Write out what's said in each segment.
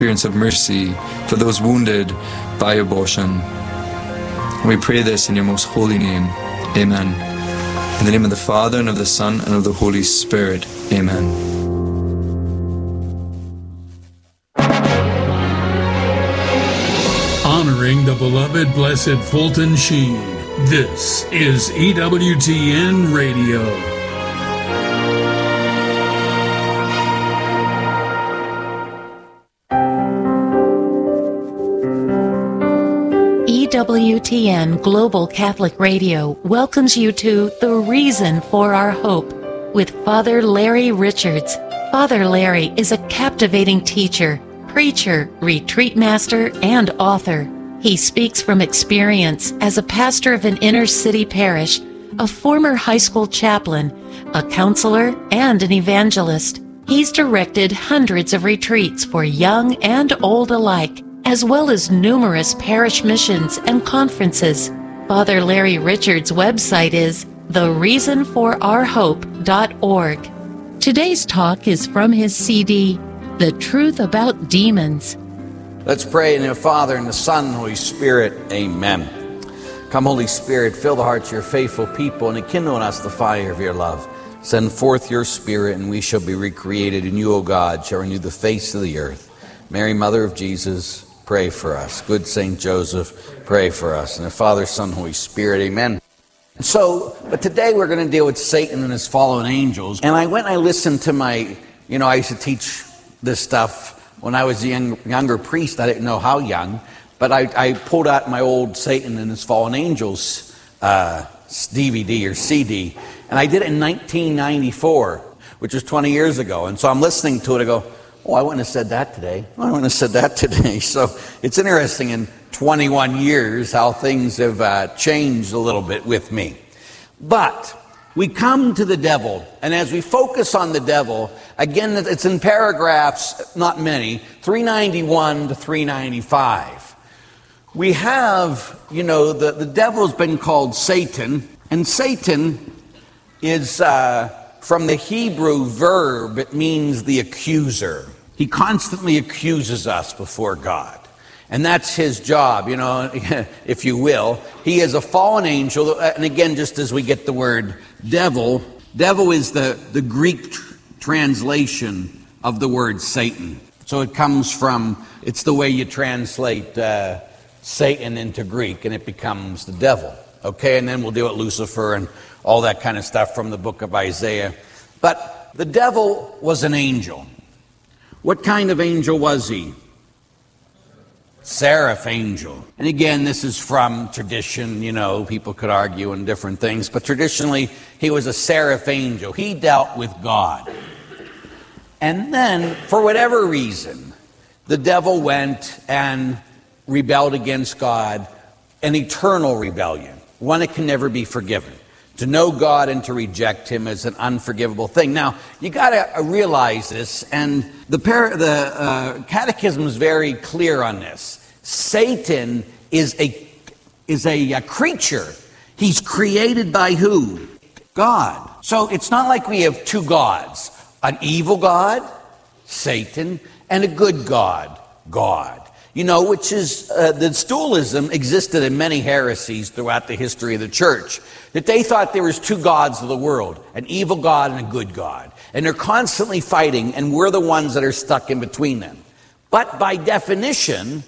experience of mercy for those wounded by abortion. We pray this in your most holy name. Amen. In the name of the Father, and of the Son, and of the Holy Spirit. Amen. Honoring the beloved Blessed Fulton Sheen, this is EWTN Radio. EWTN Global Catholic Radio welcomes you to The Reason for Our Hope with Father Larry Richards. Father Larry is a captivating teacher, preacher, retreat master, and author. He speaks from experience as a pastor of an inner-city parish, a former high school chaplain, a counselor, and an evangelist. He's directed hundreds of retreats for young and old alike, as well as numerous parish missions and conferences. Father Larry Richards' website is thereasonforourhope.org. Today's talk is from his CD, The Truth About Demons. Let's pray in the Father, and the Son, and the Holy Spirit. Amen. Come, Holy Spirit, fill the hearts of your faithful people, and enkindle in us the fire of your love. Send forth your Spirit, and we shall be recreated, and you, O God, shall renew the face of the earth. Mary, Mother of Jesus, pray for us. Good Saint Joseph, pray for us. And the Father, Son, Holy Spirit, amen. But today we're going to deal with Satan and his fallen angels. And I went and I listened to I used to teach this stuff when I was a younger priest. I didn't know how young, but I pulled out my old Satan and his fallen angels DVD or CD. And I did it in 1994, which was 20 years ago. And so I'm listening to it, I go, oh, I wouldn't have said that today. I wouldn't have said that today. So it's interesting in 21 years how things have changed a little bit with me. But we come to the devil, and as we focus on the devil, again, it's in paragraphs, not many, 391 to 395. We have, the devil's been called Satan, and Satan is from the Hebrew verb, it means the accuser. He constantly accuses us before God. And that's his job, if you will. He is a fallen angel. And again, just as we get the word devil is the Greek translation of the word Satan. So it comes from, it's the way you translate Satan into Greek, and it becomes the devil. Okay, and then we'll deal with Lucifer and all that kind of stuff from the book of Isaiah. But the devil was an angel. What kind of angel was he? Seraph angel. And again, this is from tradition, people could argue and different things, but traditionally, he was a seraph angel. He dealt with God. And then, for whatever reason, the devil went and rebelled against God, an eternal rebellion, one that can never be forgiven. To know God and to reject him is an unforgivable thing. Now, you got to realize this, and the Catechism is very clear on this. Satan is a creature. He's created by who? God. So it's not like we have two gods. An evil God, Satan, and a good God, God. Which is, the dualism existed in many heresies throughout the history of the church. That they thought there was two gods of the world, an evil God and a good God. And they're constantly fighting, and we're the ones that are stuck in between them. But by definition,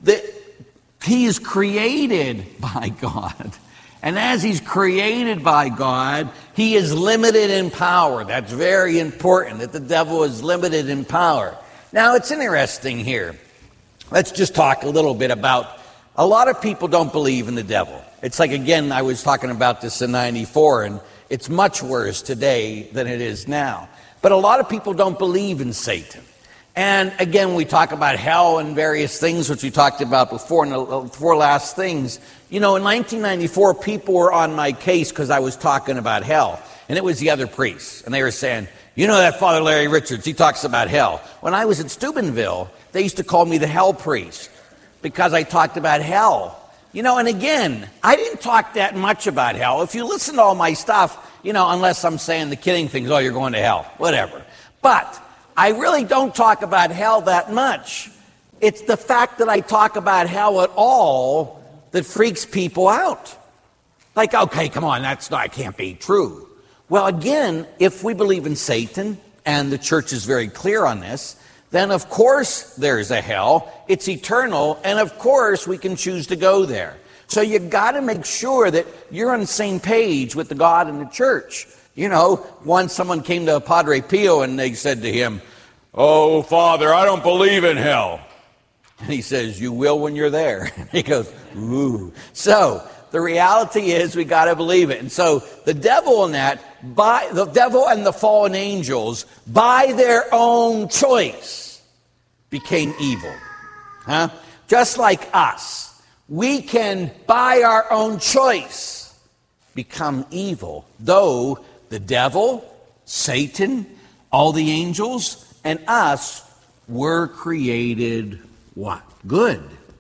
he is created by God. And as he's created by God, he is limited in power. That's very important, that the devil is limited in power. Now, it's interesting here. Let's just talk a little bit about, a lot of people don't believe in the devil. It's like, again, I was talking about this in 94, and it's much worse today than it is now. But a lot of people don't believe in Satan. And again, we talk about hell and various things, which we talked about before, and the four last things. In 1994, people were on my case because I was talking about hell. And it was the other priests. And they were saying, that Father Larry Richards, he talks about hell. When I was at Steubenville, they used to call me the hell priest because I talked about hell. And again, I didn't talk that much about hell. If you listen to all my stuff, unless I'm saying the kidding things, oh, you're going to hell, whatever. But I really don't talk about hell that much. it's the fact that I talk about hell at all that freaks people out. Like, okay, come on, that can't be true. Well, again, if we believe in Satan, and the church is very clear on this, then of course there's a hell. It's eternal, and of course we can choose to go there. So you got to make sure that you're on the same page with the God and the church. You know, once someone came to Padre Pio and they said to him, "Oh, Father, I don't believe in hell." And he says, "You will when you're there." He goes, "Ooh." So the reality is we got to believe it. And so the devil and the devil and the fallen angels, by their own choice, became evil. Just like us. We can, by our own choice, become evil. Though the devil, Satan, all the angels, and us were created what? Good.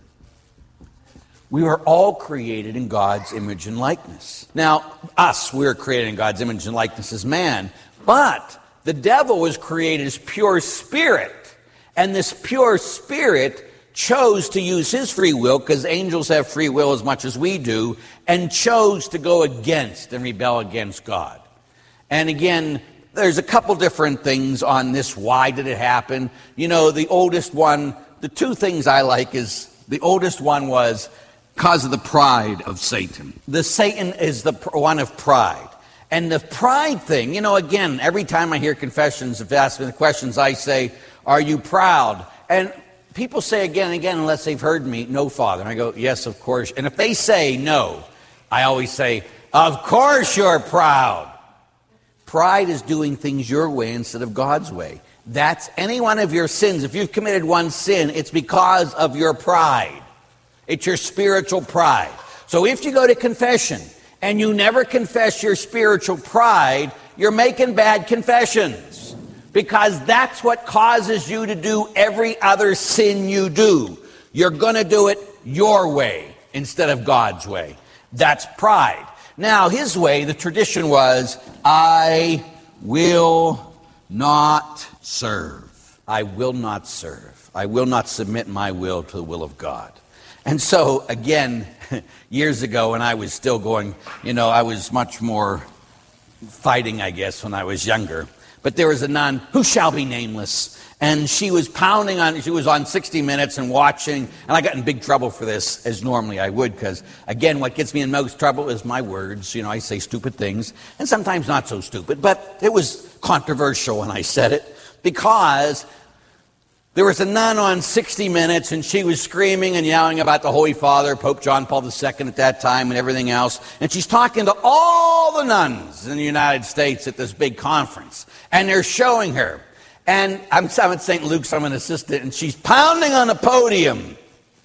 We were all created in God's image and likeness. Now, we were created in God's image and likeness as man, but the devil was created as pure spirit. And this pure spirit chose to use his free will, because angels have free will as much as we do, and chose to go against and rebel against God. And again, there's a couple different things on this. Why did it happen? You know, the oldest one, the two things I like is, the oldest one was because of the pride of Satan. The Satan is the one of pride. And the pride thing, you know, again, every time I hear confessions, if they ask me the questions, I say, "Are you proud?" And people say again and again, unless they've heard me, "No, Father." And I go, "Yes, of course." And if they say no, I always say, "Of course you're proud." Pride is doing things your way instead of God's way. That's any one of your sins. If you've committed one sin, it's because of your pride. It's your spiritual pride. So if you go to confession and you never confess your spiritual pride, you're making bad confessions. Because that's what causes you to do every other sin you do. You're going to do it your way instead of God's way. That's pride. Now, his way, the tradition was, "I will not serve. I will not serve. I will not submit my will to the will of God." And so, again, years ago when I was still going, you know, I was much more fighting, I guess, when I was younger. But there was a nun who shall be nameless, and she was she was on 60 Minutes and watching, and I got in big trouble for this, as normally I would, because, again, what gets me in most trouble is my words. You know, I say stupid things, and sometimes not so stupid, but it was controversial when I said it, because there was a nun on 60 Minutes, and she was screaming and yelling about the Holy Father, Pope John Paul II at that time, and everything else. And she's talking to all the nuns in the United States at this big conference. And they're showing her. And I'm at St. Luke's, I'm an assistant, and she's pounding on the podium.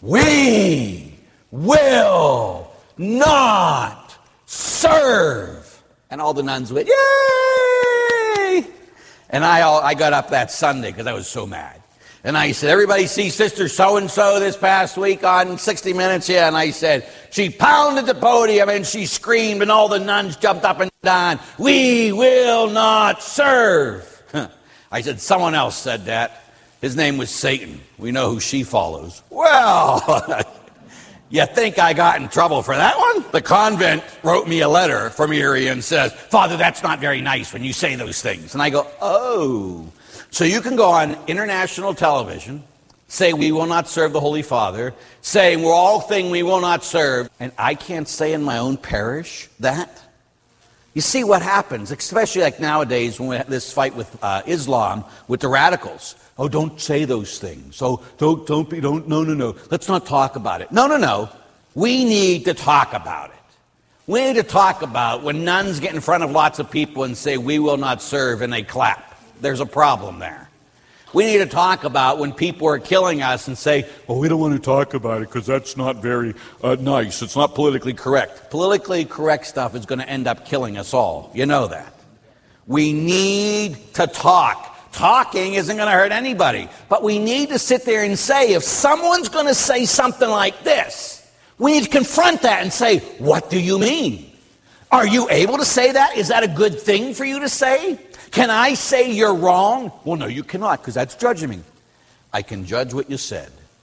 "We will not serve." And all the nuns went, "Yay!" And I got up that Sunday because I was so mad. And I said, "Everybody see Sister So-and-so this past week on 60 Minutes? Yeah." And I said, "She pounded the podium and she screamed and all the nuns jumped up and down. 'We will not serve.'" I said, "Someone else said that. His name was Satan. We know who she follows." Well, you think I got in trouble for that one? The convent wrote me a letter from Erie and says, "Father, that's not very nice when you say those things." And I go, "Oh." So you can go on international television, say we will not serve the Holy Father, say we're all thing we will not serve, and I can't say in my own parish that? You see what happens, especially like nowadays when we have this fight with Islam, with the radicals. "Oh, don't say those things. Oh, no. Let's not talk about it." No. We need to talk about it. We need to talk about when nuns get in front of lots of people and say, "We will not serve," and they clap. There's a problem there. We need to talk about when people are killing us and say, "Well, we don't want to talk about it because that's not very nice. It's not politically correct." Politically correct stuff is going to end up killing us all. You know that. We need to talk. Talking isn't going to hurt anybody. But we need to sit there and say, if someone's going to say something like this, we need to confront that and say, "What do you mean? Are you able to say that? Is that a good thing for you to say? Can I say you're wrong?" "Well, no, you cannot, because that's judging me." "I can judge what you said.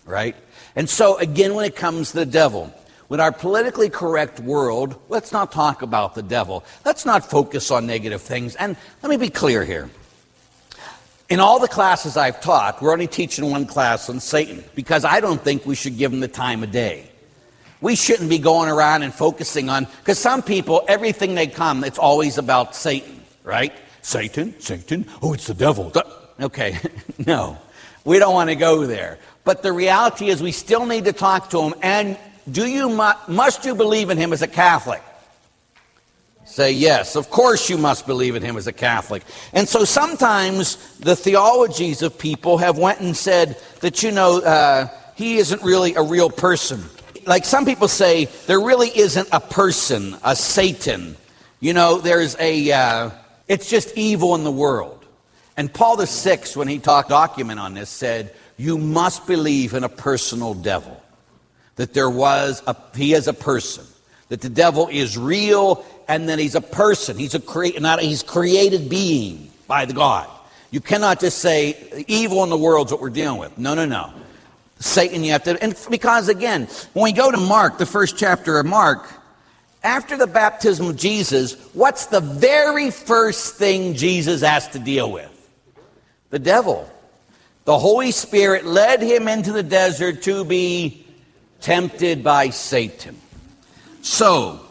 right? And so, again, when it comes to the devil, with our politically correct world, let's not talk about the devil. Let's not focus on negative things. And let me be clear here. In all the classes I've taught, we're only teaching one class on Satan, because I don't think we should give him the time of day. We shouldn't be going around and focusing on, because some people, everything they come, it's always about Satan, right? Satan, oh, it's the devil. Okay, no, we don't want to go there. But the reality is we still need to talk to him. And must you believe in him as a Catholic? Say yes. Of course you must believe in him as a Catholic. And so sometimes the theologies of people have went and said that, he isn't really a real person. Like some people say, there really isn't a person, a Satan. There's it's just evil in the world. And Paul VI, when he talked document on this, said, you must believe in a personal devil. That he is a person. That the devil is real, and that he's a person. He's he's created being by the God. You cannot just say evil in the world is what we're dealing with. No. Satan, you have to, and because again, when we go to Mark, the first chapter of Mark, after the baptism of Jesus, what's the very first thing Jesus has to deal with? The devil. The Holy Spirit led him into the desert to be tempted by Satan. So,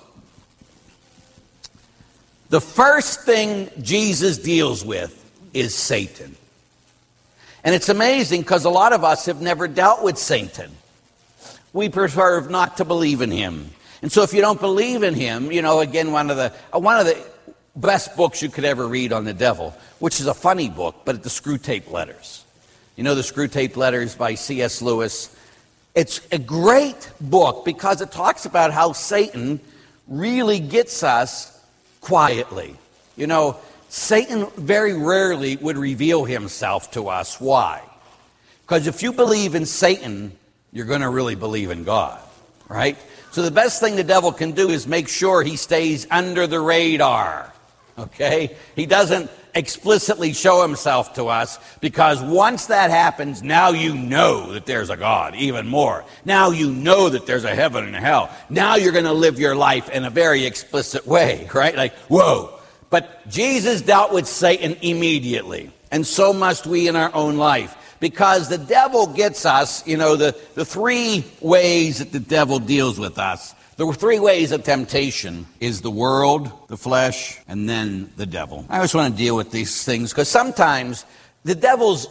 the first thing Jesus deals with is Satan. And it's amazing because a lot of us have never dealt with Satan. We prefer not to believe in him. And so if you don't believe in him, again, one of the best books you could ever read on the devil, which is a funny book, but the Screwtape Letters. The Screwtape Letters by C.S. Lewis. It's a great book because it talks about how Satan really gets us quietly. Satan very rarely would reveal himself to us. Why? Because if you believe in Satan, you're going to really believe in God, right? So the best thing the devil can do is make sure he stays under the radar, okay? He doesn't explicitly show himself to us, because once that happens, now you know that there's a God even more. Now you know that there's a heaven and a hell. Now you're going to live your life in a very explicit way, right? Like, whoa. But Jesus dealt with Satan immediately, and so must we in our own life, because the devil gets us, the three ways that the devil deals with us. The three ways of temptation is the world, the flesh, and then the devil. I always want to deal with these things because sometimes the devil's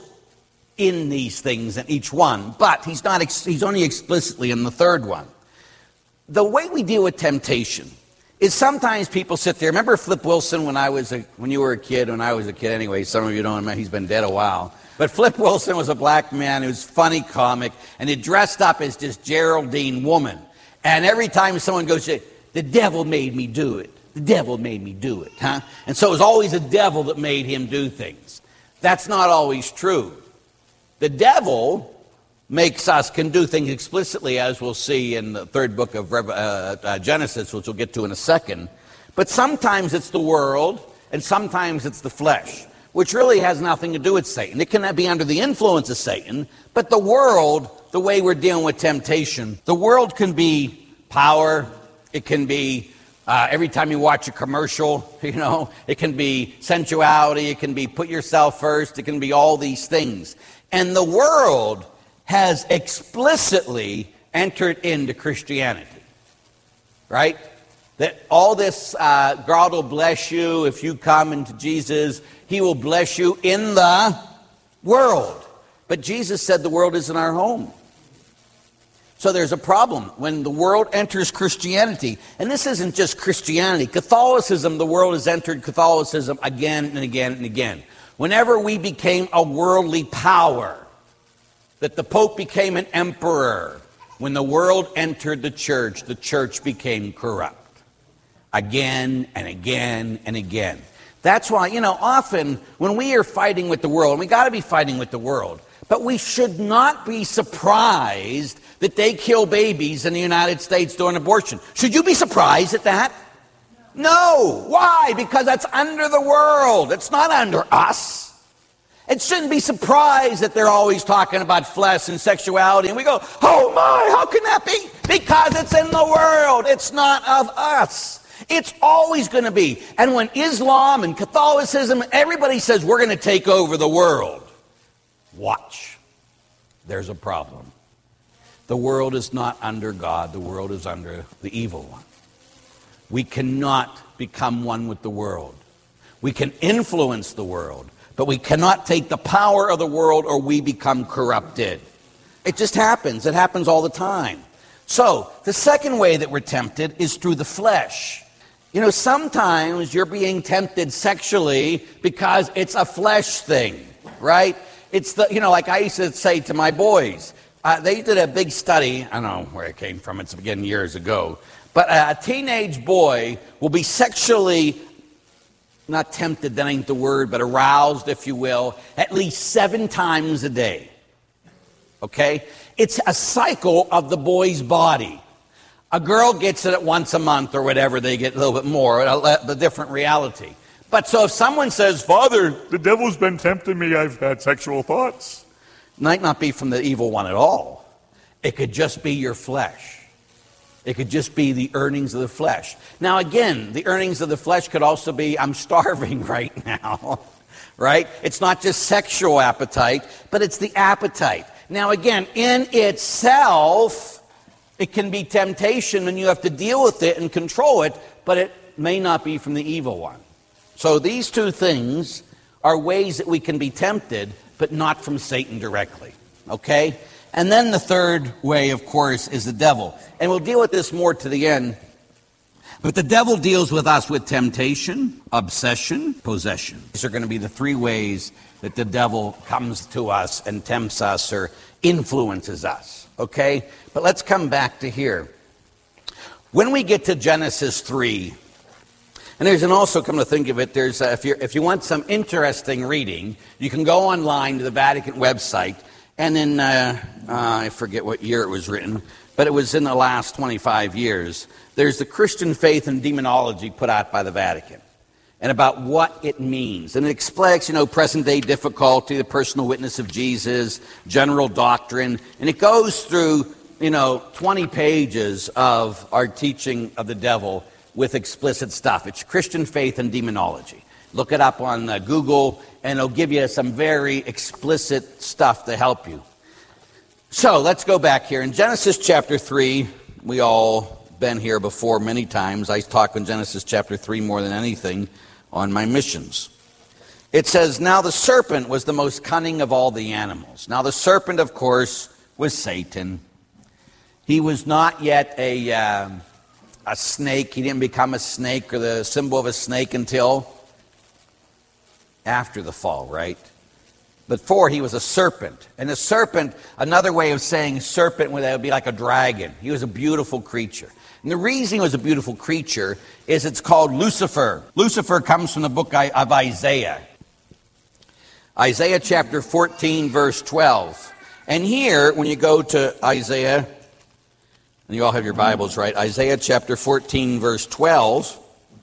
in these things in each one, but he's only explicitly in the third one. The way we deal with temptation is sometimes people sit there. Remember Flip Wilson when you were a kid, when I was a kid anyway, some of you don't know, he's been dead a while. But Flip Wilson was a black man who was funny comic, and he dressed up as this Geraldine woman. And every time someone goes, the devil made me do it. The devil made me do it, huh? And so it was always the devil that made him do things. That's not always true. The devil can do things explicitly, as we'll see in the third book of Genesis, which we'll get to in a second. But sometimes it's the world, and sometimes it's the flesh, which really has nothing to do with Satan. It can be under the influence of Satan, but the world, the way we're dealing with temptation, the world can be power. It can be every time you watch a commercial, it can be sensuality. It can be put yourself first. It can be all these things. And the world has explicitly entered into Christianity, right? That all this, God will bless you if you come into Jesus. He will bless you in the world. But Jesus said the world isn't our home. So there's a problem when the world enters Christianity. And this isn't just Christianity. Catholicism, the world has entered Catholicism again and again and again. Whenever we became a worldly power, that the Pope became an emperor, when the world entered the church became corrupt. Again and again and again. That's why, often when we are fighting with the world, and we got to be fighting with the world, but we should not be surprised that they kill babies in the United States during abortion. Should you be surprised at that? No. Why? Because that's under the world. It's not under us. It shouldn't be surprised that they're always talking about flesh and sexuality. And we go, oh my, how can that be? Because it's in the world. It's not of us. It's always going to be. And when Islam and Catholicism, everybody says we're going to take over the world. Watch. There's a problem. The world is not under God. The world is under the evil one. We cannot become one with the world. We can influence the world, but we cannot take the power of the world or we become corrupted. It just happens. It happens all the time. So, the second way that we're tempted is through the flesh. You know, sometimes you're being tempted sexually because it's a flesh thing, right? It's the, you know, like I used to say to my boys, they did a big study, I don't know where it came from, it's again years ago, but a teenage boy will be sexually, not tempted, that ain't the word, but aroused, if you will, at least 7 times a day. Okay? It's a cycle of the boy's body. A girl gets it at once a month or whatever, they get a little bit more, a different reality. But so if someone says, Father, The devil's been tempting me. I've had sexual thoughts. might not be from the evil one at all. It could just be your flesh. It could just be the earnings of the flesh. Now again, the earnings of the flesh could also be, I'm starving right now, right? It's not just sexual appetite, but it's the appetite. Now again, in itself, it can be temptation and you have to deal with it and control it, but it may not be from the evil one. So these two things are ways that we can be tempted, but not from Satan directly, okay? And then the third way, of course, is the devil. And we'll deal with this more to the end. But the devil deals with us with temptation, obsession, possession. These are going to be the 3 ways that the devil comes to us and tempts us or influences us, okay? But let's come back to here. When we get to Genesis 3, and there's an also, come to think of it, there's if you want some interesting reading, you can go online to the Vatican website, and then I forget what year it was written, but it was in the last 25 years. There's the Christian Faith and Demonology put out by the Vatican, and about what it means. And it explains, present-day difficulty, the personal witness of Jesus, general doctrine, and it goes through, 20 pages of our teaching of the devil with explicit stuff. It's Christian Faith and Demonology. Look it up on Google, and it'll give you some very explicit stuff to help you. So, let's go back here. In Genesis chapter 3, we all been here before many times. I talk in Genesis chapter 3 more than anything on my missions. It says, now the serpent was the most cunning of all the animals. Now the serpent, of course, was Satan. He was not yet a snake. He didn't become a snake or the symbol of a snake until after the fall, right? Before, he was a serpent. And a serpent, another way of saying serpent would be like a dragon. He was a beautiful creature. And the reason he was a beautiful creature is it's called Lucifer. Lucifer comes from the book of Isaiah. Isaiah chapter 14, verse 12. And here, when you go to Isaiah, and you all have your Bibles, right? Isaiah chapter 14, verse 12.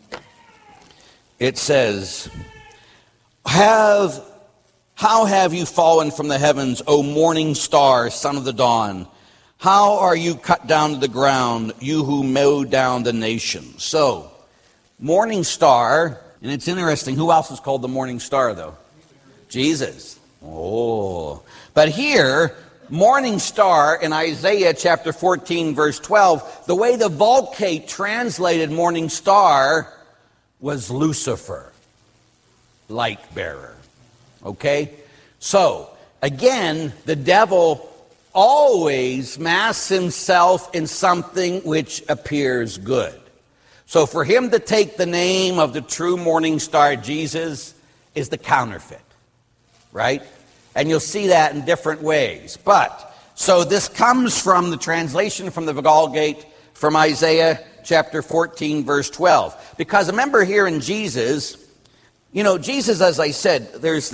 It says, How have you fallen from the heavens, O morning star, son of the dawn? How are you cut down to the ground, you who mow down the nations? So, morning star, and it's interesting, who else is called the morning star, though? Jesus. Oh. But here, morning star in Isaiah chapter 14, verse 12, the way the Vulgate translated morning star was Lucifer, light bearer. Okay? So, again, the devil always masks himself in something which appears good. So for him to take the name of the true morning star, Jesus, is the counterfeit. Right? And you'll see that in different ways. But, so this comes from the translation from the Vulgate from Isaiah chapter 14, verse 12. Because remember here in Jesus, Jesus, as I said,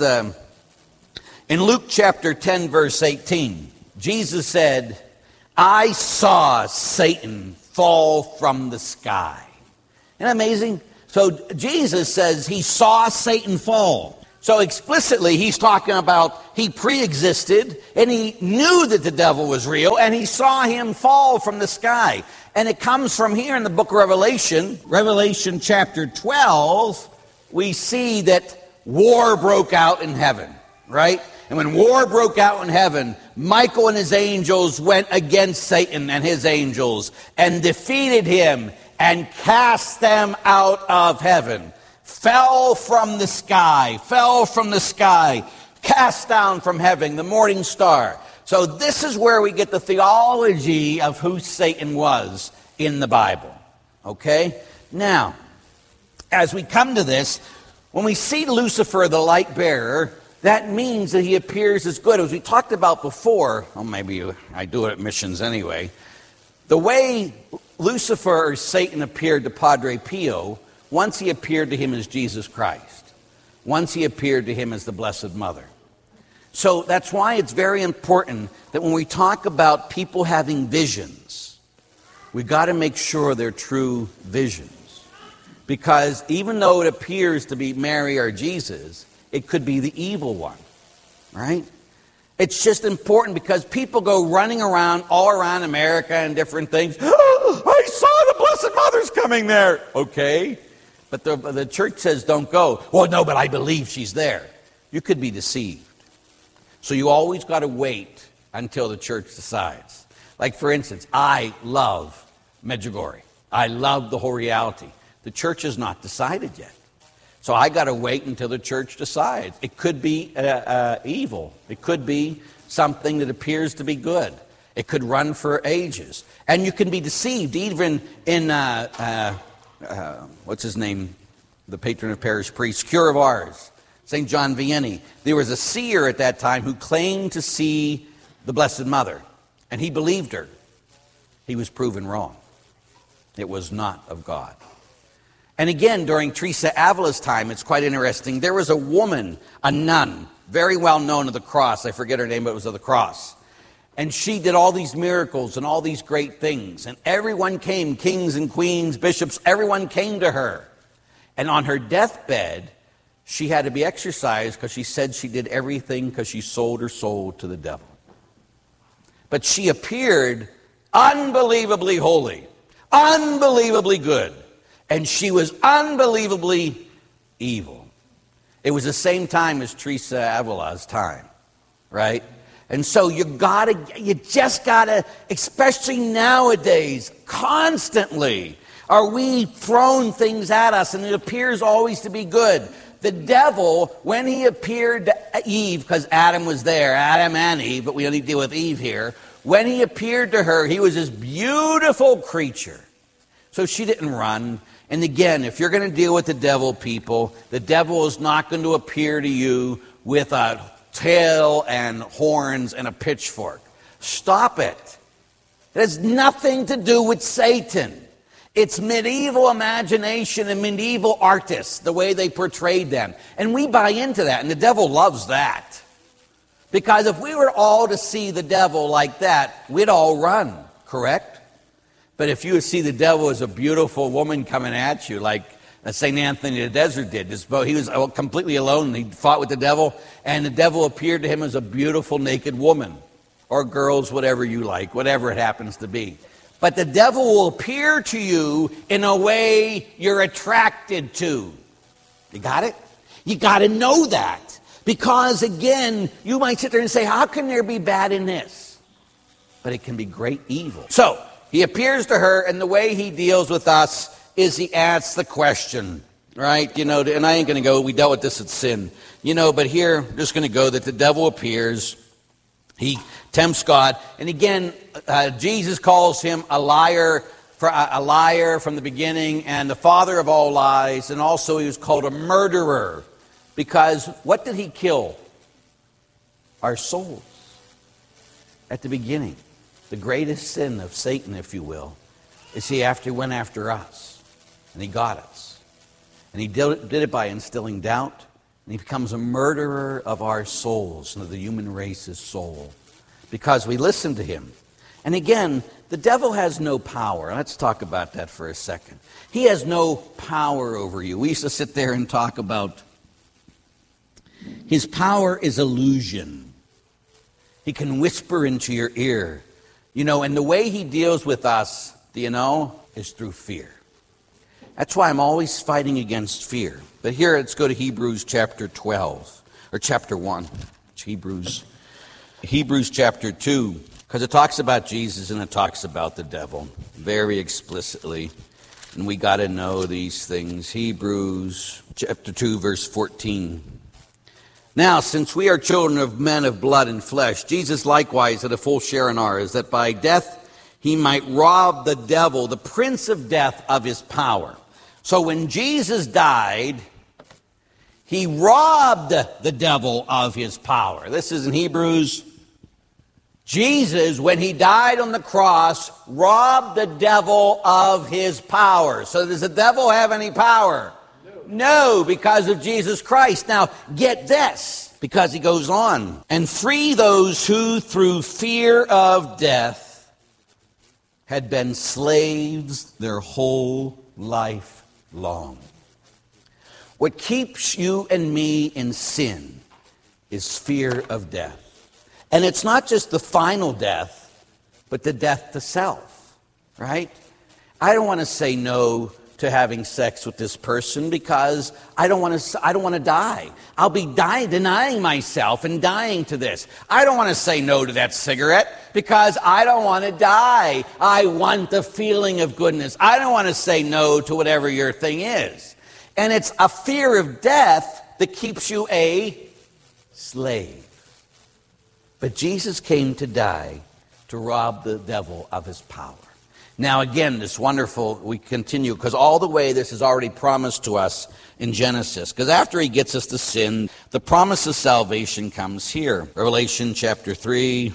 in Luke chapter 10, verse 18, Jesus said, I saw Satan fall from the sky. Isn't that amazing? So Jesus says he saw Satan fall. So explicitly, he's talking about he pre-existed, and he knew that the devil was real, and he saw him fall from the sky. And it comes from here in the book of Revelation, Revelation chapter 12, we see that war broke out in heaven, right? And when war broke out in heaven, Michael and his angels went against Satan and his angels and defeated him and cast them out of heaven. Fell from the sky, cast down from heaven, the morning star. So this is where we get the theology of who Satan was in the Bible. Okay? Now, as we come to this, when we see Lucifer, the light bearer, that means that he appears as good. As we talked about before, well, maybe I do it at missions anyway, the way Lucifer or Satan appeared to Padre Pio, once he appeared to him as Jesus Christ. Once he appeared to him as the Blessed Mother. So that's why it's very important that when we talk about people having visions, we've got to make sure they're true visions. Because even though it appears to be Mary or Jesus, it could be the evil one, right? It's just important because people go running around all around America and different things. Oh, I saw the Blessed Mother's coming there. Okay, but the church says don't go. Well, no, but I believe she's there. You could be deceived. So you always got to wait until the church decides. Like, for instance, I love Medjugorje. I love the whole reality. The church has not decided yet. So I got to wait until the church decides. It could be evil. It could be something that appears to be good. It could run for ages. And you can be deceived even in, what's his name? The patron of parish priests, Cure of Ars, St. John Vianney. There was a seer at that time who claimed to see the Blessed Mother. And he believed her. He was proven wrong. It was not of God. And again, during Teresa Avila's time, it's quite interesting. There was a woman, a nun, very well known of the cross. I forget her name, but it was of the cross. And she did all these miracles and all these great things. And everyone came, kings and queens, bishops, everyone came to her. And on her deathbed, she had to be exorcised because she said she did everything because she sold her soul to the devil. But she appeared unbelievably holy, unbelievably good. And she was unbelievably evil. It was the same time as Teresa Avila's time, right? And so you just gotta, especially nowadays, constantly are we thrown things at us, and it appears always to be good. The devil, when he appeared to Eve, because Adam was there, Adam and Eve, but we only deal with Eve here. When he appeared to her, he was this beautiful creature. So she didn't run. And again, if you're going to deal with the devil, people, the devil is not going to appear to you with a tail and horns and a pitchfork. Stop it. It has nothing to do with Satan. It's medieval imagination and medieval artists, the way they portrayed them. And we buy into that, and the devil loves that. Because if we were all to see the devil like that, we'd all run, correct? But if you see the devil as a beautiful woman coming at you, like St. Anthony of the Desert did, he was completely alone, he fought with the devil, and the devil appeared to him as a beautiful naked woman, or girls, whatever you like, whatever it happens to be. But the devil will appear to you in a way you're attracted to. You got it? You got to know that. Because again, you might sit there and say, how can there be bad in this? But it can be great evil. So, he appears to her, and the way he deals with us is he asks the question, right? You know, and I ain't going to go, we dealt with this at sin. You know, but here, I'm just going to go that the devil appears. He tempts God. And again, Jesus calls him a liar from the beginning and the father of all lies. And also he was called a murderer. Because what did he kill? Our souls. At the beginning. The greatest sin of Satan, if you will, is he went after us. And he got us. And he did it by instilling doubt. And he becomes a murderer of our souls, and of the human race's soul. Because we listen to him. And again, the devil has no power. Let's talk about that for a second. He has no power over you. We used to sit there and talk about His power is illusion. He can whisper into your ear. And the way he deals with us, is through fear. That's why I'm always fighting against fear. But here, let's go to Hebrews chapter 12, or chapter 1. Hebrews chapter 2, because it talks about Jesus and it talks about the devil very explicitly. And we got to know these things. Hebrews chapter 2, verse 14. Now, since we are children of men of blood and flesh, Jesus likewise had a full share in ours, that by death he might rob the devil, the prince of death, of his power. So when Jesus died, he robbed the devil of his power. This is in Hebrews. Jesus, when he died on the cross, robbed the devil of his power. So does the devil have any power? No, because of Jesus Christ. Now, get this, because he goes on. And free those who, through fear of death, had been slaves their whole life long. What keeps you and me in sin is fear of death. And it's not just the final death, but the death to self, right? I don't want to say no to having sex with this person because I don't want to die. I'll be denying myself and dying to this. I don't want to say no to that cigarette because I don't want to die. I want the feeling of goodness. I don't want to say no to whatever your thing is. And it's a fear of death that keeps you a slave. But Jesus came to die to rob the devil of his power. Now again, this wonderful, we continue, because all the way this is already promised to us in Genesis. Because after he gets us to sin, the promise of salvation comes here. Revelation chapter 3,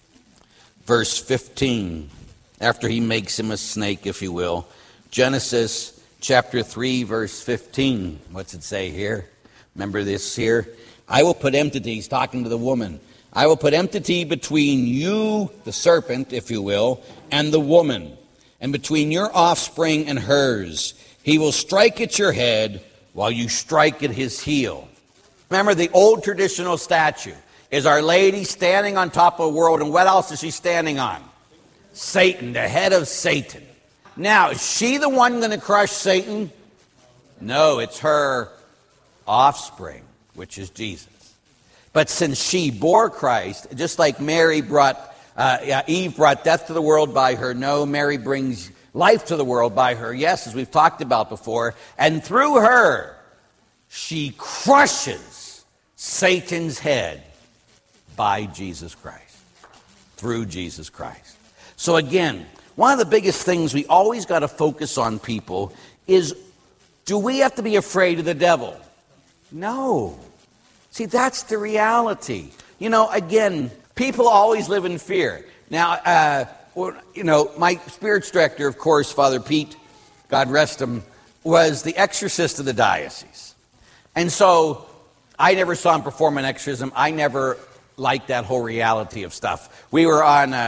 verse 15. After he makes him a snake, if you will. Genesis chapter 3, verse 15. What's it say here? Remember this here? I will put enmity, he's talking to the woman. I will put enmity between you, the serpent, if you will, and the woman, and between your offspring and hers. He will strike at your head while you strike at his heel. Remember, the old traditional statue is Our Lady standing on top of the world, and what else is she standing on? Satan, the head of Satan. Now, is she the one going to crush Satan? No, it's her offspring, which is Jesus. But since she bore Christ, just like Eve brought death to the world by her. No, Mary brings life to the world by her. Yes, as we've talked about before. And through her, she crushes Satan's head by Jesus Christ. Through Jesus Christ. So again, one of the biggest things we always got to focus on, people, is do we have to be afraid of the devil? No. See, that's the reality. Again, people always live in fear. Now, my spirits director, of course, Father Pete, God rest him, was the exorcist of the diocese. And so I never saw him perform an exorcism. I never liked that whole reality of stuff. We were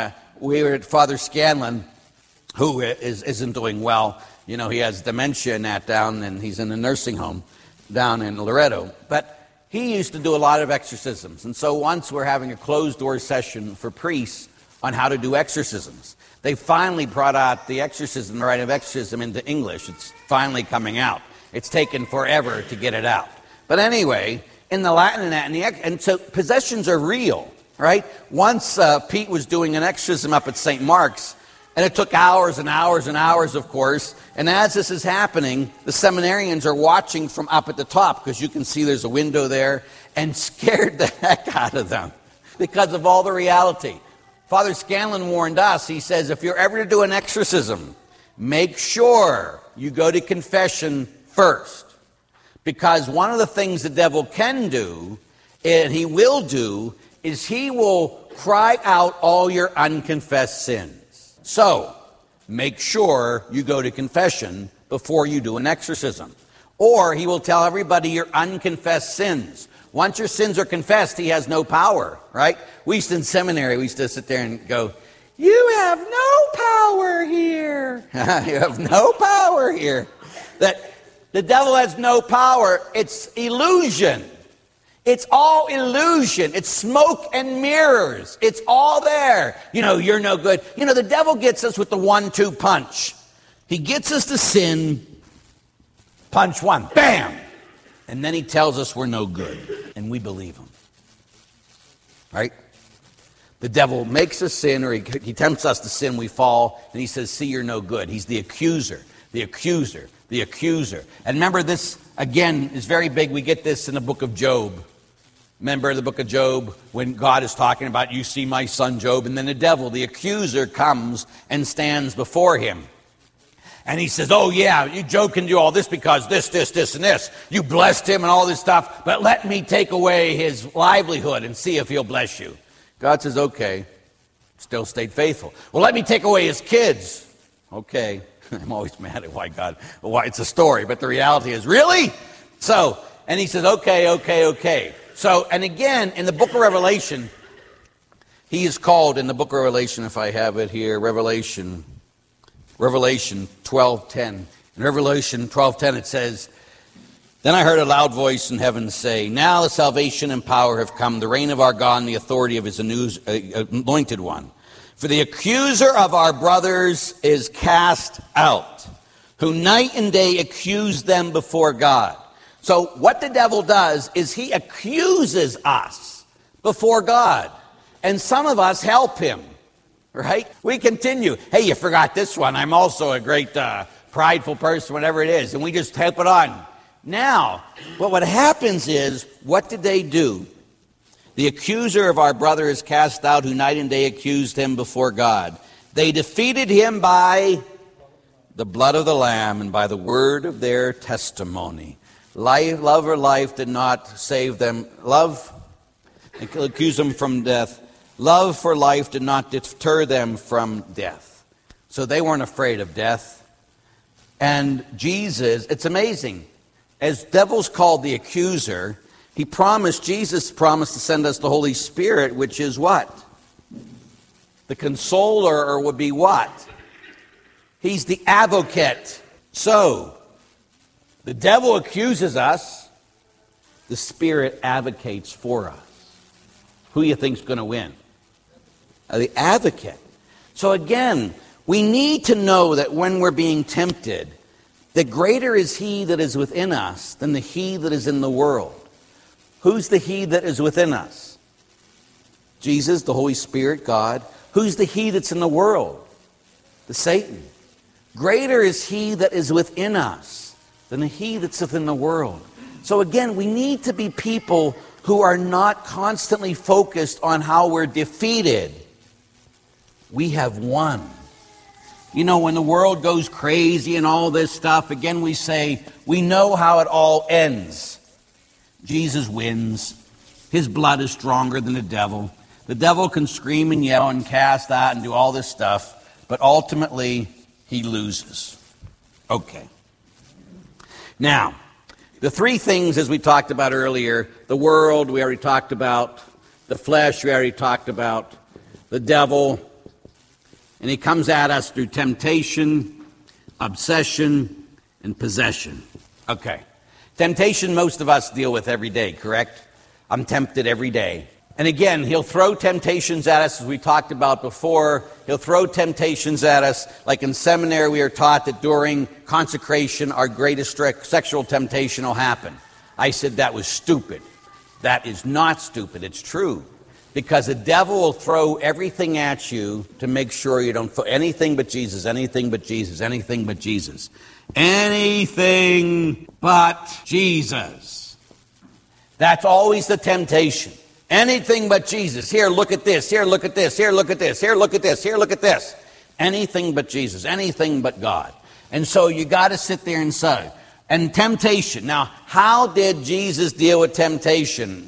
at Father Scanlon, who isn't doing well. He has dementia and that down, and he's in a nursing home down in Loretto. But he used to do a lot of exorcisms. And so once we're having a closed-door session for priests on how to do exorcisms. They finally brought out the exorcism, the rite of exorcism, into English. It's finally coming out. It's taken forever to get it out. But anyway, in the Latin and so possessions are real, right? Once Pete was doing an exorcism up at St. Mark's, and it took hours and hours and hours, of course. And as this is happening, the seminarians are watching from up at the top, because you can see there's a window there, and scared the heck out of them because of all the reality. Father Scanlon warned us. He says, if you're ever to do an exorcism, make sure you go to confession first. Because one of the things the devil can do, and he will do, is he will cry out all your unconfessed sins. So, make sure you go to confession before you do an exorcism. Or he will tell everybody your unconfessed sins. Once your sins are confessed, he has no power, right? We used to, in seminary, we used to sit there and go, you have no power here. You have no power here. That the devil has no power. It's illusion. It's all illusion. It's smoke and mirrors. It's all there. You're no good. The devil gets us with the 1-2 punch. He gets us to sin. Punch one. Bam! And then he tells us we're no good. And we believe him. Right? The devil makes us sin, or he tempts us to sin. We fall. And he says, see, you're no good. He's the accuser. The accuser. The accuser. And remember, this, again, is very big. We get this in the book of Job. Remember the book of Job when God is talking about, you see my son Job, and then the devil, the accuser, comes and stands before him. And he says, oh yeah, Job can do all this because this, and this. You blessed him and all this stuff, but let me take away his livelihood and see if he'll bless you. God says, okay, still stayed faithful. Well, let me take away his kids. Okay, I'm always mad at why it's a story, but the reality is, really? So, and he says, okay. So, and again, in the book of Revelation, he is called, in the book of Revelation, if I have it here, Revelation 12:10. In Revelation 12:10 it says, then I heard a loud voice in heaven say, now the salvation and power have come, the reign of our God and the authority of his anointed one. For the accuser of our brothers is cast out, who night and day accuse them before God. So what the devil does is he accuses us before God. And some of us help him, right? We continue. Hey, you forgot this one. I'm also a great prideful person, whatever it is. And we just help it on. Now, what happens is, what did they do? The accuser of our brother is cast out, who night and day accused him before God. They defeated him by the blood of the Lamb and by the word of their testimony. Love or life did not save them. Love, accuse them from death. Love for life did not deter them from death. So they weren't afraid of death. And Jesus, it's amazing. As devil's called the accuser, Jesus promised to send us the Holy Spirit, which is what? The consoler, or would be what? He's the advocate. So, the devil accuses us. The Spirit advocates for us. Who do you think's going to win? The advocate. So again, we need to know that when we're being tempted, that greater is he that is within us than the he that is in the world. Who's the he that is within us? Jesus, the Holy Spirit, God. Who's the he that's in the world? The Satan. Greater is he that is within us than the he that's within the world. So again, we need to be people who are not constantly focused on how we're defeated. We have won. When the world goes crazy and all this stuff, again we say, we know how it all ends. Jesus wins. His blood is stronger than the devil. The devil can scream and yell and cast out and do all this stuff, but ultimately he loses. Okay. Now, the three things, as we talked about earlier, the world, we already talked about, the flesh, we already talked about, the devil, and he comes at us through temptation, obsession, and possession. Okay. Temptation most of us deal with every day, correct? I'm tempted every day. And again, he'll throw temptations at us, as we talked about before. He'll throw temptations at us. Like in seminary, we are taught that during consecration, our greatest sexual temptation will happen. I said that was stupid. That is not stupid. It's true. Because the devil will throw everything at you to make sure you don't anything but Jesus, anything but Jesus, anything but Jesus. Anything but Jesus. That's always the temptation. Anything but Jesus. Here, look at this. Here, look at this. Here, look at this. Here, look at this. Here, look at this. Anything but Jesus. Anything but God. And so you got to sit there and say. And temptation. Now, how did Jesus deal with temptation?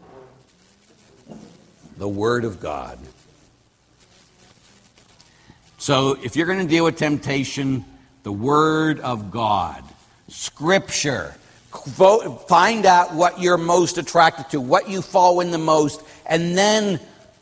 The Word of God. So if you're going to deal with temptation, the Word of God. Scripture. Find out what you're most attracted to, what you fall in the most, and then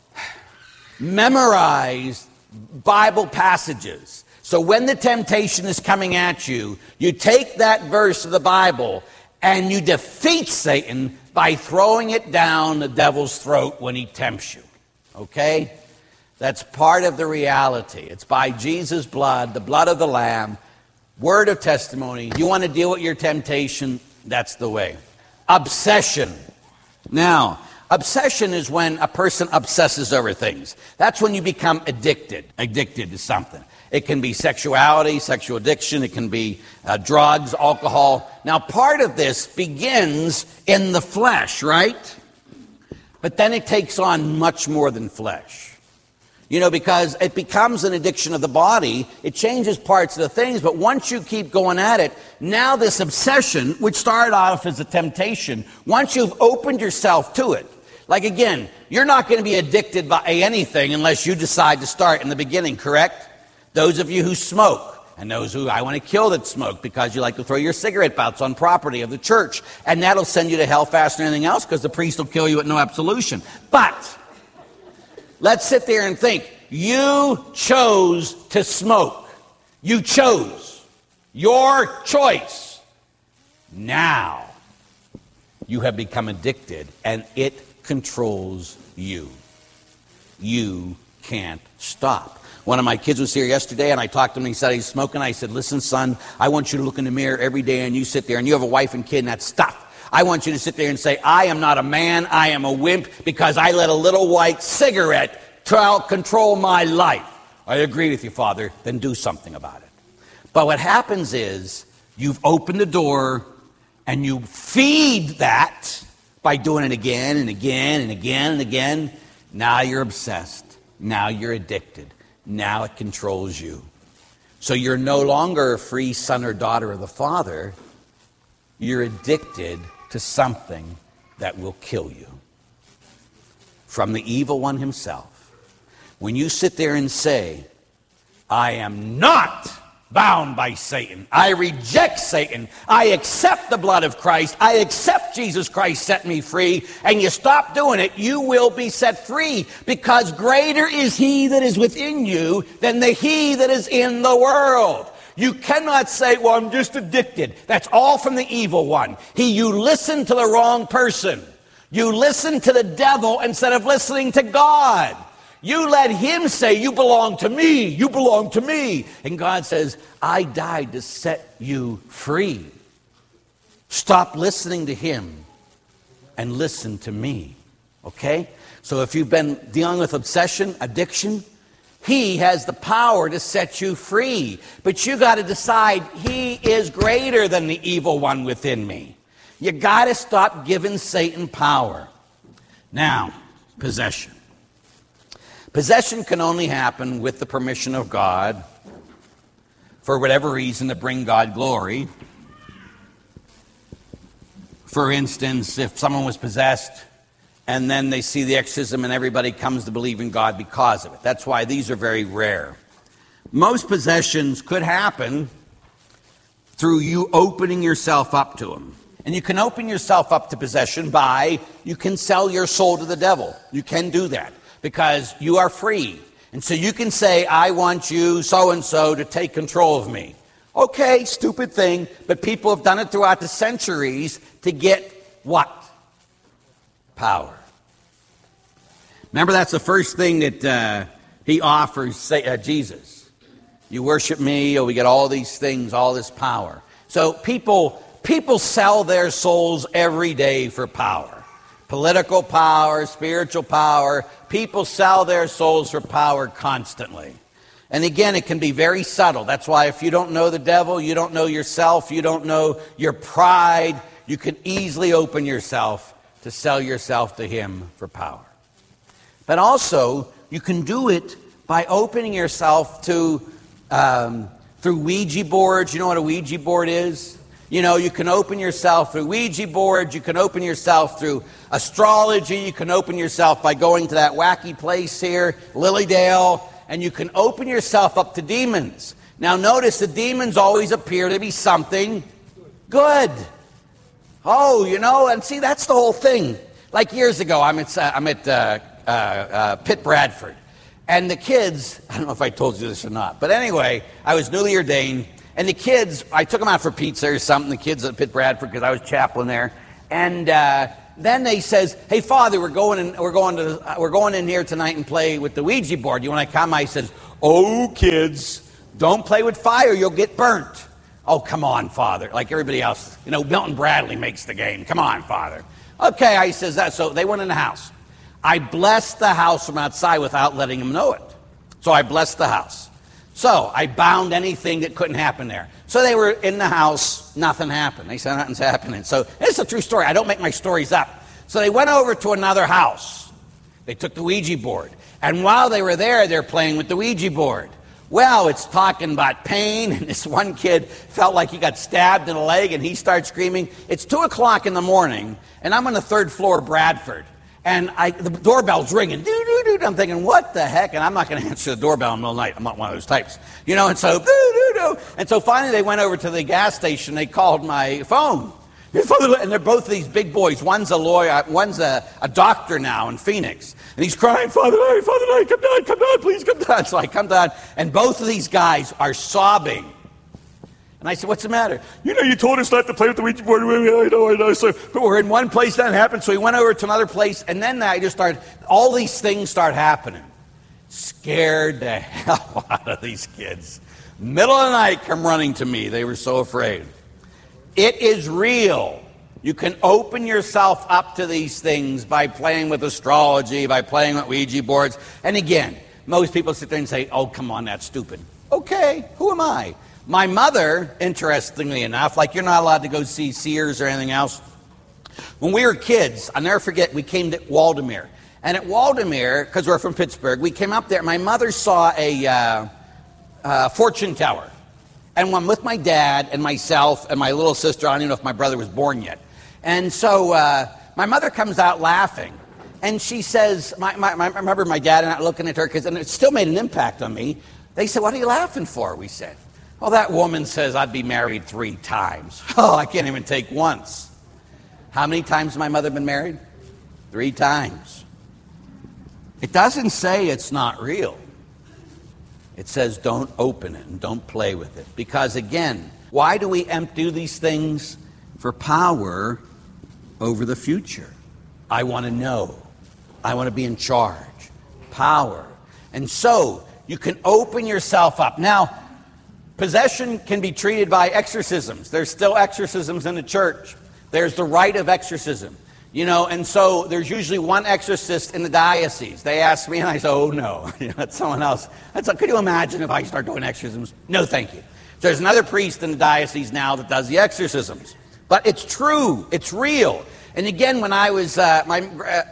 memorize Bible passages. So when the temptation is coming at you, you take that verse of the Bible And you defeat Satan by throwing it down the devil's throat when he tempts you. Okay? That's part of the reality. It's by Jesus' blood, the blood of the Lamb, word of testimony. You want to deal with your temptation? That's the way. Obsession. Now, obsession is when a person obsesses over things. That's when you become addicted to something. It can be sexuality, sexual addiction. It can be drugs, alcohol. Now, part of this begins in the flesh, right? But then it takes on much more than flesh. Because it becomes an addiction of the body. It changes parts of the things, but once you keep going at it, now this obsession, which started off as a temptation, once you've opened yourself to it, like again, you're not going to be addicted by anything unless you decide to start in the beginning, correct? Those of you who smoke, and those who I want to kill that smoke because you like to throw your cigarette butts on property of the church, and that'll send you to hell faster than anything else because the priest will kill you with no absolution. But let's sit there and think. You chose to smoke. You chose. Your choice. Now, you have become addicted, and it controls you. You can't stop. One of my kids was here yesterday, and I talked to him, and he said he's smoking. I said, listen, son, I want you to look in the mirror every day, and you sit there, and you have a wife and kid, and that's stuff. I want you to sit there and say, I am not a man, I am a wimp, because I let a little white cigarette control my life. I agree with you, Father. Then do something about it. But what happens is you've opened the door, and you feed that by doing it again and again and again and again. Now you're obsessed. Now you're addicted. Now it controls you. So you're no longer a free son or daughter of the Father. You're addicted to something that will kill you. From the evil one himself. When you sit there and say, I am not bound by Satan. I reject Satan. I accept the blood of Christ. I accept Jesus Christ set me free. And you stop doing it, you will be set free. Because greater is he that is within you than he that is in the world. You cannot say, well, I'm just addicted. That's all from the evil one. You listen to the wrong person. You listen to the devil instead of listening to God. You let him say, you belong to me, you belong to me. And God says, I died to set you free. Stop listening to him and listen to me. Okay? So if you've been dealing with obsession, addiction, he has the power to set you free. But you got to decide he is greater than the evil one within me. You got to stop giving Satan power. Now, possession. Possession can only happen with the permission of God for whatever reason to bring God glory. For instance, if someone was possessed and then they see the exorcism and everybody comes to believe in God because of it. That's why these are very rare. Most possessions could happen through you opening yourself up to them. And you can open yourself up to possession by, you can sell your soul to the devil. You can do that. Because you are free. And so you can say, I want you so-and-so to take control of me. Okay, stupid thing, but people have done it throughout the centuries to get what? Power. Remember, that's the first thing that he offers Jesus. You worship me, or we get all these things, all this power. So people sell their souls every day for power. Political power, spiritual power. People sell their souls for power constantly. And again, it can be very subtle. That's why if you don't know the devil, you don't know yourself, you don't know your pride, you can easily open yourself to sell yourself to him for power. But also, you can do it by opening yourself to, through Ouija boards. You know what a Ouija board is? You know, you can open yourself through Ouija boards, you can open yourself through astrology, you can open yourself by going to that wacky place here, Lilydale, and you can open yourself up to demons. Now notice the demons always appear to be something good. Oh, you know, and see, that's the whole thing. Like years ago, I'm at Pitt Bradford, and the kids, I don't know if I told you this or not, but anyway, I was newly ordained, And the kids, I took them out for pizza or something, the kids at Pitt Bradford, because I was chaplain there. And then they says, hey, Father, we're going in here tonight and play with the Ouija board. You want to come? I says, oh, kids, don't play with fire. You'll get burnt. Oh, come on, Father. Like everybody else. You know, Milton Bradley makes the game. Come on, Father. Okay, I says that. So they went in the house. I blessed the house from outside without letting them know it. So I blessed the house. So I bound anything that couldn't happen there. So they were in the house, nothing happened. They said nothing's happening. So it's a true story. I don't make my stories up. So they went over to another house. They took the Ouija board. And while they were there, they're playing with the Ouija board. Well, it's talking about pain, and this one kid felt like he got stabbed in the leg, and he starts screaming. It's 2 o'clock in the morning, and I'm on the 3rd floor of Bradford. And the doorbell's ringing. Doo-doo-doo. I'm thinking, what the heck? And I'm not going to answer the doorbell in the middle of the night. I'm not one of those types. You know, and so, doo-doo-doo. And so finally they went over to the gas station. They called my phone. And they're both these big boys. One's a lawyer. One's a doctor now in Phoenix. And he's crying, Father Larry, come down, please come down. So I come down, and both of these guys are sobbing. And I said, what's the matter? You know, you told us not to play with the Ouija board. I know. So, but we're in one place, that happened. So we went over to another place, and then I just started, all these things start happening. Scared the hell out of these kids. Middle of the night, come running to me. They were so afraid. It is real. You can open yourself up to these things by playing with astrology, by playing with Ouija boards. And again, most people sit there and say, oh, come on, that's stupid. Okay, who am I? My mother, interestingly enough, like you're not allowed to go see Sears or anything else. When we were kids, I'll never forget, we came to Waldameer. And at Waldameer, because we're from Pittsburgh, we came up there. My mother saw a fortune teller. And I'm with my dad and myself and my little sister. I don't even know if my brother was born yet. And so my mother comes out laughing. And she says, I remember my dad and I looking at her, and it still made an impact on me. They said, what are you laughing for? We said, well, that woman says I'd be married 3 times. Oh, I can't even take once. How many times has my mother been married? 3 times. It doesn't say it's not real. It says don't open it and don't play with it. Because again, why do we do these things? For power over the future. I want to know. I want to be in charge. Power. And so you can open yourself up. Now, possession can be treated by exorcisms. There's still exorcisms in the church. There's the rite of exorcism. You know, and so there's usually one exorcist in the diocese. They ask me, and I say, oh, no, that's someone else. Could you imagine if I start doing exorcisms? No, thank you. There's another priest in the diocese now that does the exorcisms. But it's true. It's real. And again, when I was, my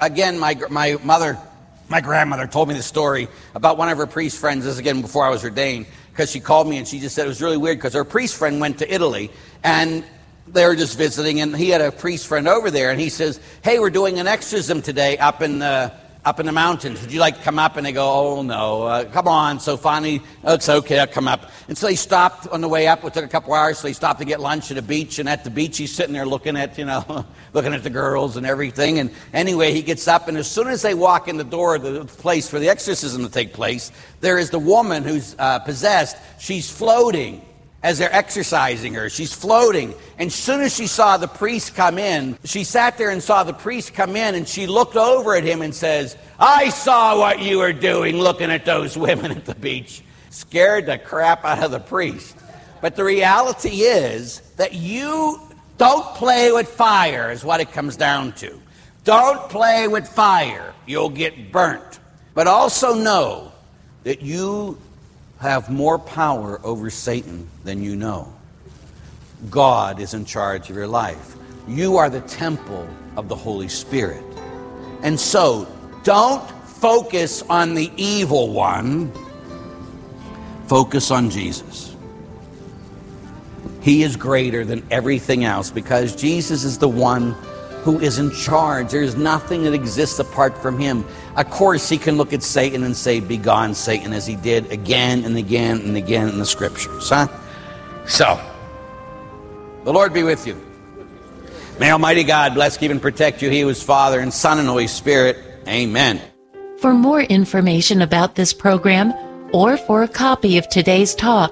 grandmother told me the story about one of her priest friends. This is again before I was ordained, because she called me and she just said it was really weird because her priest friend went to Italy and they were just visiting, and he had a priest friend over there, and he says, hey, we're doing an exorcism today up in the mountains. Would you like to come up? And they go, oh, no, come on. So finally, oh, it's okay, I'll come up. And so they stopped on the way up. It took a couple hours, so they stopped to get lunch at a beach, and at the beach he's sitting there looking at the girls and everything. And anyway, he gets up, and as soon as they walk in the door of the place for the exorcism to take place, there is the woman who's possessed. She's floating. As they're exorcising her, she's floating. And as soon as she saw the priest come in, she sat there and saw the priest come in, and she looked over at him and says, I saw what you were doing looking at those women at the beach. Scared the crap out of the priest. But the reality is that you don't play with fire is what it comes down to. Don't play with fire. You'll get burnt. But also know that you have more power over Satan than you know. God is in charge of your life. You are the temple of the Holy Spirit. And so, don't focus on the evil one. Focus on Jesus. He is greater than everything else because Jesus is the one who is in charge. There's nothing that exists apart from him. Of course, he can look at Satan and say, be gone, Satan, as he did again and again and again in the scriptures. So, the Lord be with you. May Almighty God bless, keep, and protect you. He who is Father and Son and Holy Spirit. Amen. For more information about this program or for a copy of today's talk,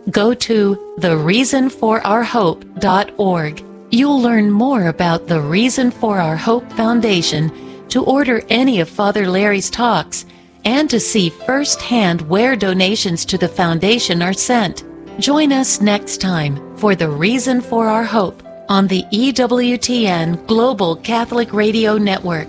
Go to thereasonforourhope.org. You'll learn more about the Reason for Our Hope Foundation, to order any of Father Larry's talks, and to see firsthand where donations to the foundation are sent. Join us next time for The Reason for Our Hope on the EWTN Global Catholic Radio Network.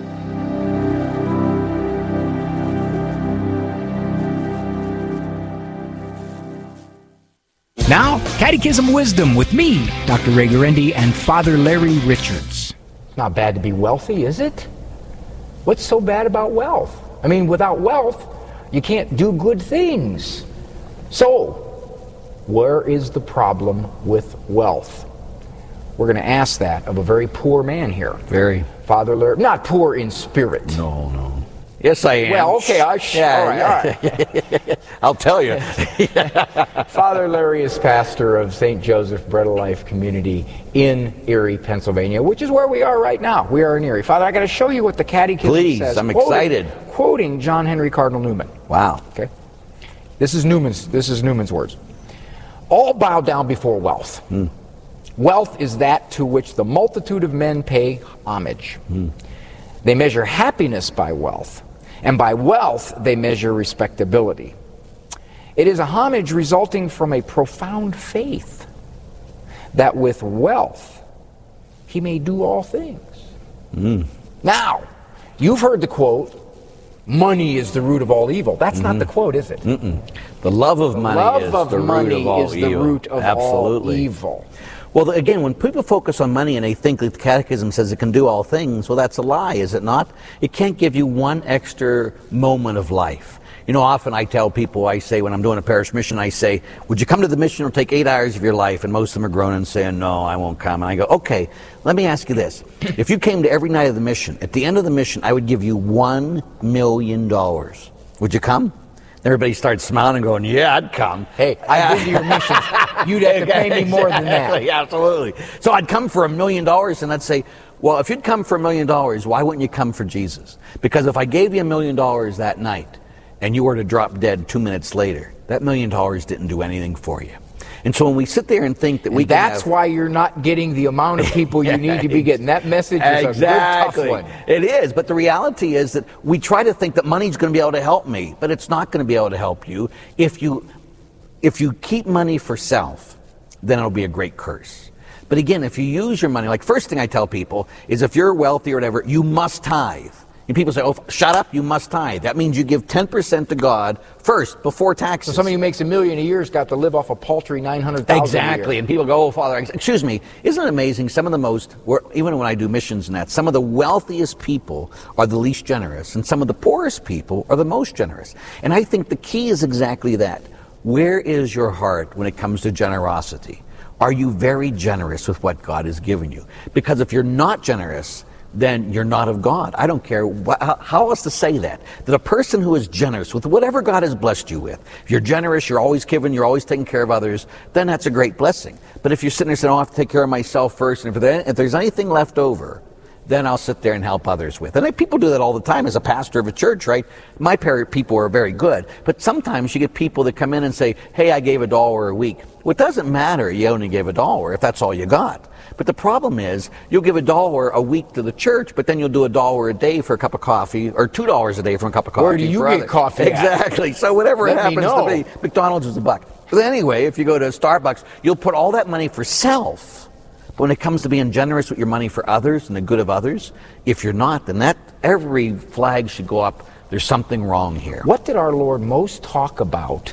Now, Catechism Wisdom with me, Dr. Ray Guarendi, and Father Larry Richards. Not bad to be wealthy, is it? What's so bad about wealth? I mean, without wealth, you can't do good things. So, where is the problem with wealth? We're going to ask that of a very poor man here. Very. Father Larry, not poor in spirit. No. Yes, I am. Well, okay, all right. I'll tell you. Father Larry is pastor of St. Joseph Bread of Life Community in Erie, Pennsylvania, which is where we are right now. We are in Erie. Father, I got to show you what the Catechism says. Please, I'm excited. Quoting John Henry Cardinal Newman. Wow. Okay. This is Newman's words. All bow down before wealth. Wealth is that to which the multitude of men pay homage. They measure happiness by wealth, and by wealth they measure respectability. It is a homage resulting from a profound faith that with wealth he may do all things. Now, you've heard the quote, money is the root of all evil. That's not the quote, is it? The love of money is the root of all evil. Well, again, when people focus on money and they think that the Catechism says it can do all things, well, that's a lie, is it not? It can't give you one extra moment of life. You know, often I tell people, I say, when I'm doing a parish mission, I say, would you come to the mission? It'll take 8 hours of your life. And most of them are groaning and saying, no, I won't come. And I go, okay, let me ask you this. If you came to every night of the mission, at the end of the mission, I would give you $1 million. Would you come? Everybody starts smiling and going, yeah, I'd come. Hey, I've been to your missions. You'd have to pay me more than that. Yeah, absolutely. So I'd come for $1 million, and I'd say, well, if you'd come for $1 million, why wouldn't you come for Jesus? Because if I gave you $1 million that night, and you were to drop dead 2 minutes later, that $1 million didn't do anything for you. And so when we sit there and think that that's why you're not getting the amount of people you need to be getting. That message is a good tough one. It is, but the reality is that we try to think that money's going to be able to help me, but it's not going to be able to help you. If you keep money for self, then it'll be a great curse. But again, if you use your money, like first thing I tell people is if you're wealthy or whatever, you must tithe. And people say, oh, shut up, you must tithe. That means you give 10% to God first, before taxes. So somebody who makes $1 million a year has got to live off a paltry $900,000 Exactly. a year. And people go, oh, Father, excuse me, isn't it amazing? Some of the most, even when I do missions and that, some of the wealthiest people are the least generous, and some of the poorest people are the most generous. And I think the key is exactly that. Where is your heart when it comes to generosity? Are you very generous with what God has given you? Because if you're not generous, then you're not of God. I don't care how else to say that. That a person who is generous with whatever God has blessed you with, if you're generous, you're always giving, you're always taking care of others, then that's a great blessing. But if you're sitting there saying, oh, I have to take care of myself first, and if there's anything left over, then I'll sit there and help others with. And people do that all the time as a pastor of a church, right? My people are very good, but sometimes you get people that come in and say, hey, I gave $1 a week. Well, it doesn't matter you only gave $1 if that's all you got. But the problem is, you'll give $1 a week to the church, but then you'll do $1 a day for a cup of coffee, or $2 a day for a cup of coffee. Where do you get coffee at? Exactly. So whatever it happens to be, McDonald's is $1. But anyway, if you go to Starbucks, you'll put all that money for self. But when it comes to being generous with your money for others and the good of others, if you're not, then every flag should go up. There's something wrong here. What did our Lord most talk about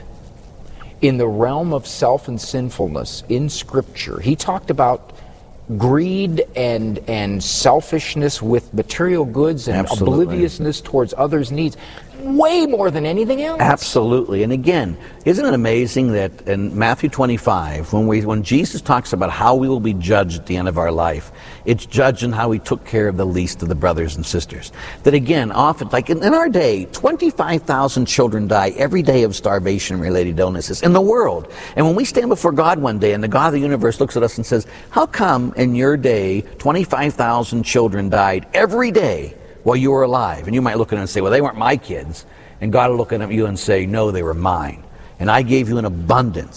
in the realm of self and sinfulness in Scripture? He talked about greed and selfishness with material goods and obliviousness towards others' needs way more than anything else. Absolutely. And again, isn't it amazing that in Matthew 25, when Jesus talks about how we will be judged at the end of our life, it's judged in how we took care of the least of the brothers and sisters. That again, often, like in our day, 25,000 children die every day of starvation-related illnesses in the world. And when we stand before God one day and the God of the universe looks at us and says, how come in your day 25,000 children died every day while you were alive? And you might look at it and say, well, they weren't my kids. And God will look at you and say, no, they were mine. And I gave you an abundance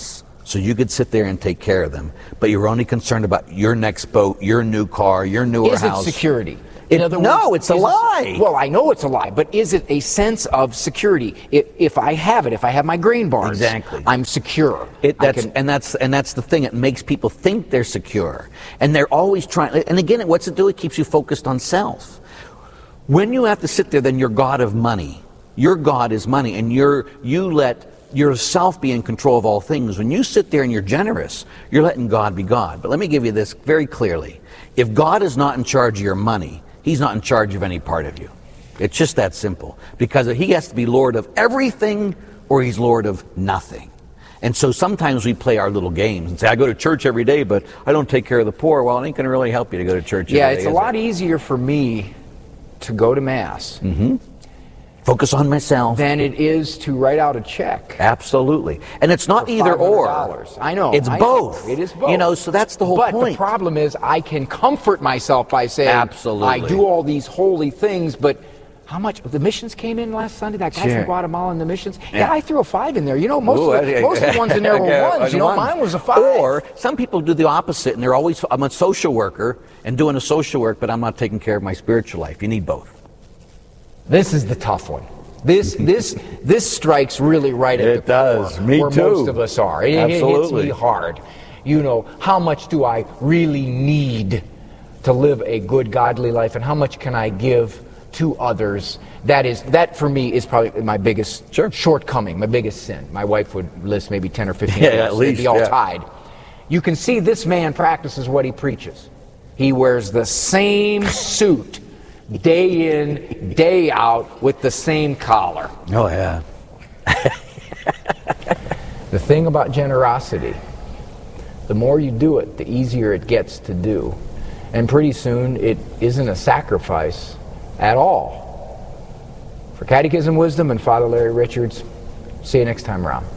so you could sit there and take care of them, but you're only concerned about your next boat, your new car, your newer house. Is it security? No, it's a lie. Well, I know it's a lie, but is it a sense of security? If I have it, if I have my grain bars, exactly, I'm secure. And that's the thing. It makes people think they're secure, and they're always trying. And again, what's it do? It keeps you focused on self. When you have to sit there, then you're God of money. Your God is money, and you let yourself be in control of all things. When you sit there and you're generous, you're letting God be God. But let me give you this very clearly: if God is not in charge of your money, He's not in charge of any part of you. It's just that simple. Because He has to be Lord of everything, or He's Lord of nothing. And so sometimes we play our little games and say, I go to church every day, but I don't take care of the poor. Well, it ain't going to really help you to go to church every day. Yeah, it's a lot easier for me to go to Mass. Focus on myself. Than it is to write out a check. Absolutely. And it's not either or. I know. It's both. It is both. So that's the whole point. But the problem is I can comfort myself by saying, absolutely, I do all these holy things, but how much? The missions came in last Sunday, that guy from Guatemala in the missions. Yeah, I threw a 5 in there. Most of the ones in there were ones. Mine was a 5. Or some people do the opposite, and they're always, I'm a social worker and doing a social work, but I'm not taking care of my spiritual life. You need both. This is the tough one. This strikes really right at the core. It does. Me where too. Most of us are. It hits me hard. How much do I really need to live a good, godly life, and how much can I give to others? That for me is probably my biggest shortcoming, my biggest sin. My wife would list maybe 10 or 15 at least. They'd be all tied. You can see this man practices what he preaches. He wears the same suit day in, day out, with the same collar. Oh, yeah. The thing about generosity, the more you do it, the easier it gets to do. And pretty soon, it isn't a sacrifice at all. For Catechism Wisdom and Father Larry Richards, see you next time around.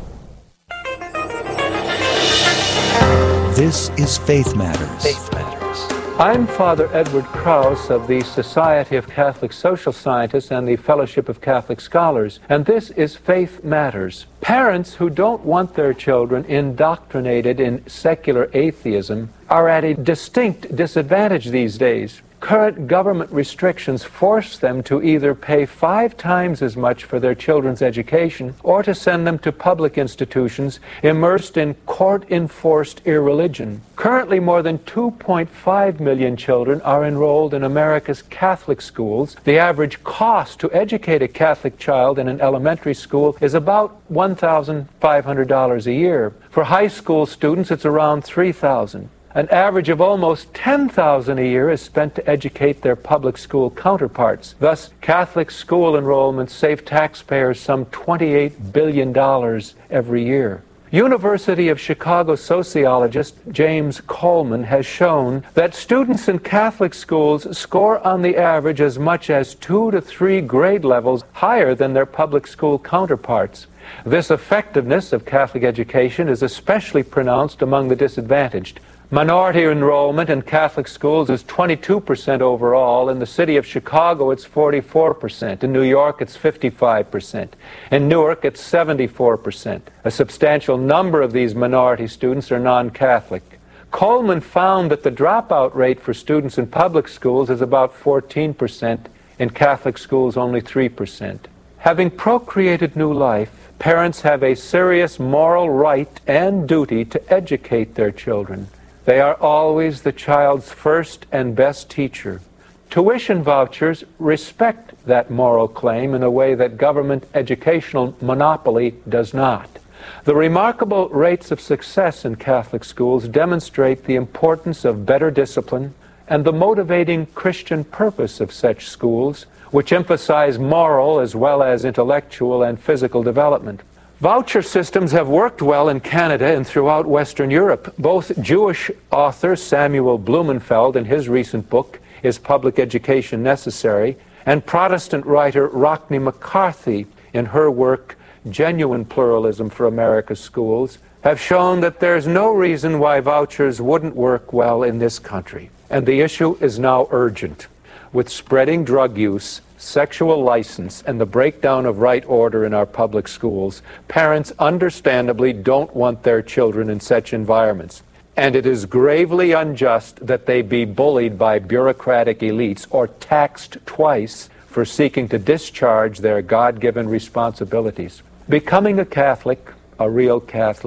This is Faith Matters. Faith Matters. I'm Father Edward Krause of the Society of Catholic Social Scientists and the Fellowship of Catholic Scholars, and this is Faith Matters. Parents who don't want their children indoctrinated in secular atheism are at a distinct disadvantage these days. Current government restrictions force them to either pay 5 times as much for their children's education or to send them to public institutions immersed in court-enforced irreligion. Currently, more than 2.5 million children are enrolled in America's Catholic schools. The average cost to educate a Catholic child in an elementary school is about $1,500 a year. For high school students, it's around $3,000. An average of almost $10,000 a year is spent to educate their public school counterparts. Thus, Catholic school enrollments save taxpayers some $28 billion every year. University of Chicago sociologist James Coleman has shown that students in Catholic schools score on the average as much as 2 to 3 grade levels higher than their public school counterparts. This effectiveness of Catholic education is especially pronounced among the disadvantaged. Minority enrollment in Catholic schools is 22% overall. In the city of Chicago, it's 44%. In New York, it's 55%. In Newark, it's 74%. A substantial number of these minority students are non-Catholic. Coleman found that the dropout rate for students in public schools is about 14%. In Catholic schools, only 3%. Having procreated new life, parents have a serious moral right and duty to educate their children. They are always the child's first and best teacher. Tuition vouchers respect that moral claim in a way that government educational monopoly does not. The remarkable rates of success in Catholic schools demonstrate the importance of better discipline and the motivating Christian purpose of such schools, which emphasize moral as well as intellectual and physical development. Voucher systems have worked well in Canada and throughout Western Europe. Both Jewish author Samuel Blumenfeld in his recent book, Is Public Education Necessary?, and Protestant writer Rockne McCarthy in her work, Genuine Pluralism for America's Schools, have shown that there's no reason why vouchers wouldn't work well in this country. And the issue is now urgent. with spreading drug use, sexual license, and the breakdown of right order in our public schools, parents understandably don't want their children in such environments. And it is gravely unjust that they be bullied by bureaucratic elites or taxed twice for seeking to discharge their God-given responsibilities. Becoming a Catholic, a real Catholic,